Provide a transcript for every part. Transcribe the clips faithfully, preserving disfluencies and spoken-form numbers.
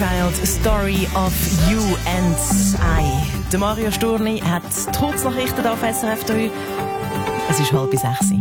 Child, Story of You and I. Der Mario Sturni hat die Kurznachrichten auf S R F drei. Es ist halb sechs.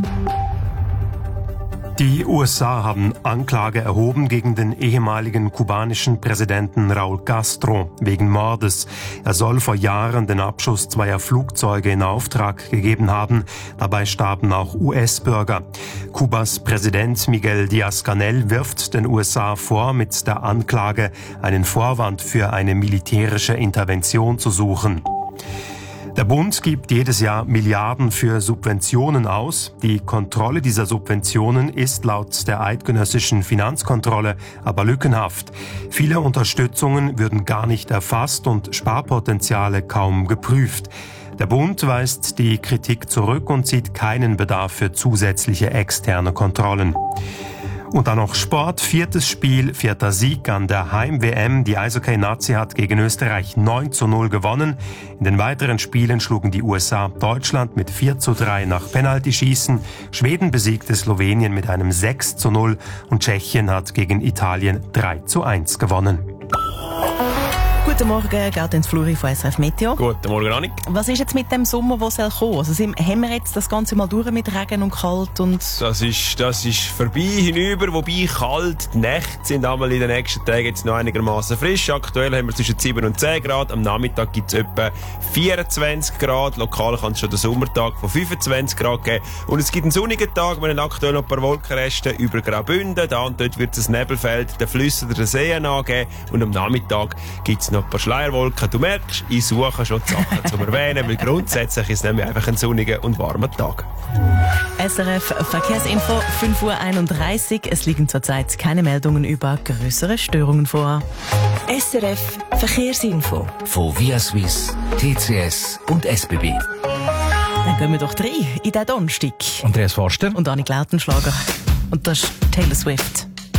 Die U S A haben Anklage erhoben gegen den ehemaligen kubanischen Präsidenten Raúl Castro wegen Mordes. Er soll vor Jahren den Abschuss zweier Flugzeuge in Auftrag gegeben haben. Dabei starben auch U S-Bürger. Kubas Präsident Miguel Díaz-Canel wirft den U S A vor, mit der Anklage einen Vorwand für eine militärische Intervention zu suchen. Der Bund gibt jedes Jahr Milliarden für Subventionen aus. Die Kontrolle dieser Subventionen ist laut der eidgenössischen Finanzkontrolle aber lückenhaft. Viele Unterstützungen würden gar nicht erfasst und Sparpotenziale kaum geprüft. Der Bund weist die Kritik zurück und sieht keinen Bedarf für zusätzliche externe Kontrollen. Und dann noch Sport. Viertes Spiel, vierter Sieg an der Heim-W M. Die Eishockey-Nazi hat gegen Österreich neun zu null gewonnen. In den weiteren Spielen schlugen die U S A Deutschland mit vier zu drei nach Penaltyschießen. Schweden besiegte Slowenien mit einem sechs zu null und Tschechien hat gegen Italien drei zu eins gewonnen. Guten Morgen, Gaudenz Fluri von S R F Meteo. Guten Morgen, Annik. Was ist jetzt mit dem Sommer, der soll kommen? Also sind, haben wir jetzt das Ganze mal durch mit Regen und Kalt? Und das ist, das ist vorbei hinüber, wobei kalt. Die Nächte sind einmal in den nächsten Tagen jetzt noch einigermaßen frisch. Aktuell haben wir zwischen sieben und zehn Grad. Am Nachmittag gibt es etwa vierundzwanzig Grad. Lokal kann es schon den Sommertag von fünfundzwanzig Grad geben. Und es gibt einen sonnigen Tag, wir haben aktuell noch ein paar Wolkenreste über Graubünden. Da und dort wird es ein Nebelfeld den Flüssen oder den Seen angeben. Und am Nachmittag gibt es noch ein paar Schleierwolken. Du merkst, ich suche schon die Sachen zum Erwähnen, weil grundsätzlich ist es nämlich einfach ein sonniger und warmer Tag. S R F Verkehrsinfo, fünf Uhr einunddreißig. Es liegen zurzeit keine Meldungen über größere Störungen vor. S R F Verkehrsinfo von Viaswiss, T C S und S B B. Dann gehen wir doch rein in den Donnerstag. Andreas Forster und Annik Lautenschlager. Und das ist Taylor Swift.